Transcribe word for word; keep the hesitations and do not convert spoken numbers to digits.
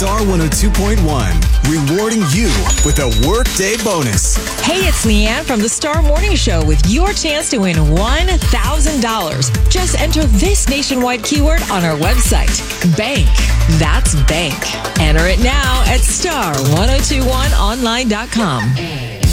Star one oh two point one, rewarding you with a workday bonus. Hey, it's Leanne from the Star Morning Show with your chance to win one thousand dollars. Just enter this nationwide keyword on our website, bank. That's bank. Enter it now at star ten twenty-one online dot com.